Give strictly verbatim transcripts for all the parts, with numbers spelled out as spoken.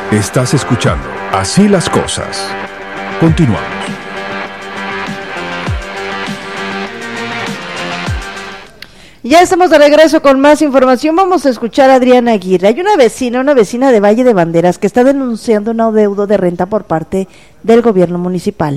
Estás escuchando Así las Cosas. Continuamos. Ya estamos de regreso con más información. Vamos a escuchar a Adriana Aguirre. Hay una vecina, una vecina de Valle de Banderas que está denunciando un adeudo de renta por parte del gobierno municipal.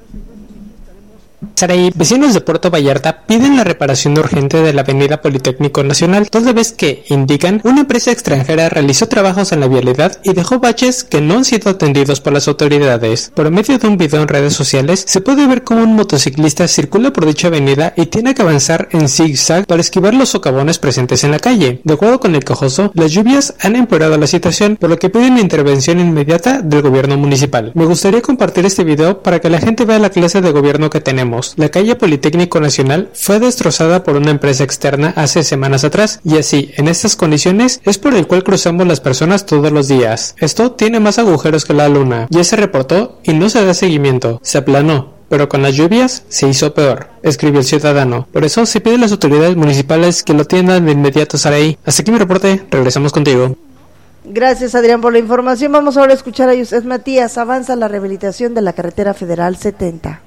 Saraí, vecinos de Puerto Vallarta piden la reparación urgente de la avenida Politécnico Nacional, toda vez que, indican, una empresa extranjera realizó trabajos en la vialidad y dejó baches que no han sido atendidos por las autoridades. Por medio de un video en redes sociales, se puede ver cómo un motociclista circula por dicha avenida y tiene que avanzar en zigzag para esquivar los socavones presentes en la calle. De acuerdo con el quejoso, las lluvias han empeorado la situación, por lo que piden intervención inmediata del gobierno municipal. Me gustaría compartir este video para que la gente vea la clase de gobierno que tenemos. La calle Politécnico Nacional fue destrozada por una empresa externa hace semanas atrás, y así, en estas condiciones, es por el cual cruzamos las personas todos los días. Esto tiene más agujeros que la luna. Ya se reportó y no se da seguimiento. Se aplanó, pero con las lluvias se hizo peor, escribió el ciudadano. Por eso se pide a las autoridades municipales que lo atiendan de inmediato. Saraí, hasta aquí mi reporte, regresamos contigo. Gracias, Adrián, por la información. Vamos ahora a escuchar a Yusef Matías. Avanza la rehabilitación de la carretera federal setenta.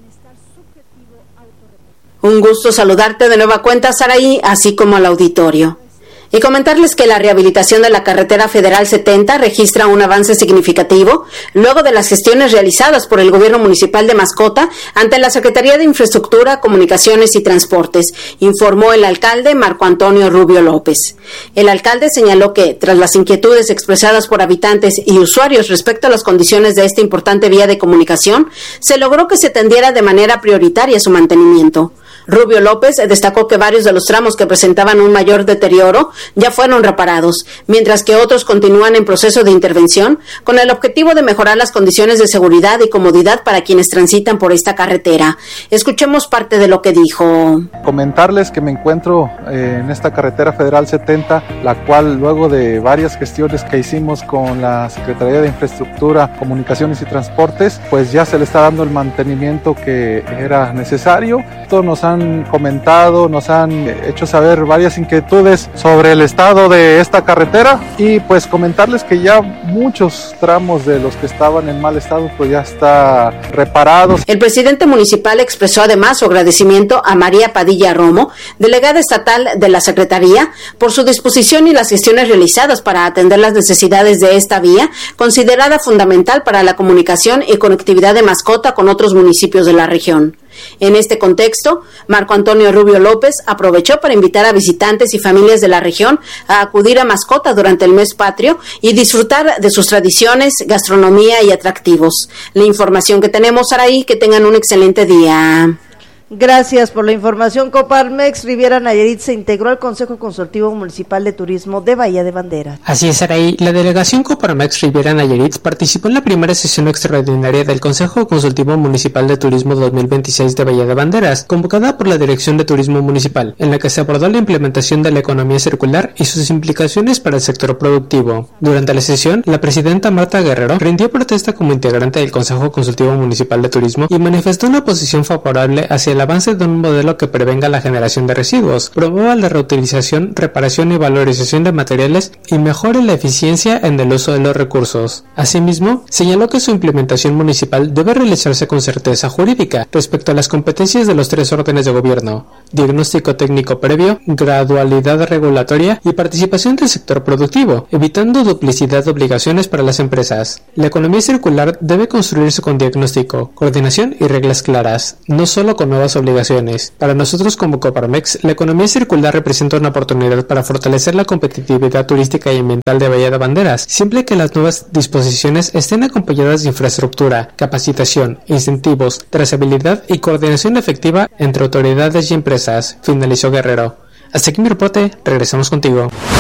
Un gusto saludarte de nueva cuenta, Saraí, así como al auditorio. Y comentarles que la rehabilitación de la carretera federal setenta registra un avance significativo luego de las gestiones realizadas por el gobierno municipal de Mascota ante la Secretaría de Infraestructura, Comunicaciones y Transportes, informó el alcalde Marco Antonio Rubio López. El alcalde señaló que, tras las inquietudes expresadas por habitantes y usuarios respecto a las condiciones de esta importante vía de comunicación, se logró que se atendiera de manera prioritaria su mantenimiento. Rubio López destacó que varios de los tramos que presentaban un mayor deterioro ya fueron reparados, mientras que otros continúan en proceso de intervención con el objetivo de mejorar las condiciones de seguridad y comodidad para quienes transitan por esta carretera. Escuchemos parte de lo que dijo. Comentarles que me encuentro eh, en esta carretera federal setenta, la cual luego de varias gestiones que hicimos con la Secretaría de Infraestructura, Comunicaciones y Transportes, pues ya se le está dando el mantenimiento que era necesario. Todos nos han comentado, nos han hecho saber varias inquietudes sobre el estado de esta carretera y pues comentarles que ya muchos tramos de los que estaban en mal estado pues ya está reparados. El presidente municipal expresó además su agradecimiento a María Padilla Romo, delegada estatal de la Secretaría, por su disposición y las gestiones realizadas para atender las necesidades de esta vía, considerada fundamental para la comunicación y conectividad de Mascota con otros municipios de la región. En este contexto, Marco Antonio Rubio López aprovechó para invitar a visitantes y familias de la región a acudir a Mascota durante el mes patrio y disfrutar de sus tradiciones, gastronomía y atractivos. La información que tenemos, Saraí, que tengan un excelente día. Gracias por la información. Coparmex Riviera Nayarit se integró al Consejo Consultivo Municipal de Turismo de Bahía de Banderas. Así es, Saraí. La delegación Coparmex Riviera Nayarit participó en la primera sesión extraordinaria del Consejo Consultivo Municipal de Turismo dos mil veintiséis de Bahía de Banderas, convocada por la Dirección de Turismo Municipal, en la que se abordó la implementación de la economía circular y sus implicaciones para el sector productivo. Durante la sesión, la presidenta Marta Guerrero rindió protesta como integrante del Consejo Consultivo Municipal de Turismo y manifestó una posición favorable hacia el avance de un modelo que prevenga la generación de residuos, promueva la reutilización, reparación y valorización de materiales y mejore la eficiencia en el uso de los recursos. Asimismo, señaló que su implementación municipal debe realizarse con certeza jurídica respecto a las competencias de los tres órdenes de gobierno: diagnóstico técnico previo, gradualidad regulatoria y participación del sector productivo, evitando duplicidad de obligaciones para las empresas. La economía circular debe construirse con diagnóstico, coordinación y reglas claras, no solo con nuevas obligaciones. Para nosotros como Coparmex, la economía circular representa una oportunidad para fortalecer la competitividad turística y ambiental de Bahía de Banderas, siempre que las nuevas disposiciones estén acompañadas de infraestructura, capacitación, incentivos, trazabilidad y coordinación efectiva entre autoridades y empresas, finalizó Guerrero. Hasta aquí mi reporte, regresamos contigo.